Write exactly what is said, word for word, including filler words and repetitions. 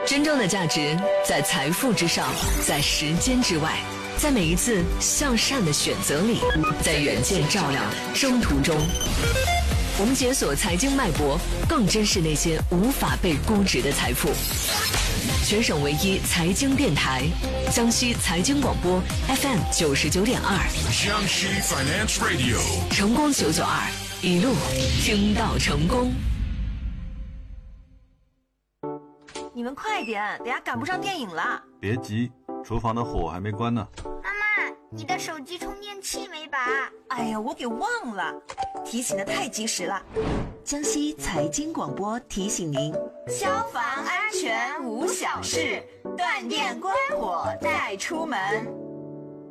真正的价值在财富之上，在时间之外，在每一次向善的选择里，在远见照亮的征途中。我们解锁财经脉搏，更珍视那些无法被估值的财富。全省唯一财经电台，江西财经广播 F M 九十九点二， 江西 Finance Radio， 成功九九二，一路听到成功。 你们快点，等下赶不上电影了。 别急，厨房的火还没关呢。 妈妈，你的手机充电器没拔？ 哎呀，我给忘了，提醒的太及时了。 江西财经广播提醒您： 消防安全无小事，断电关火带出门。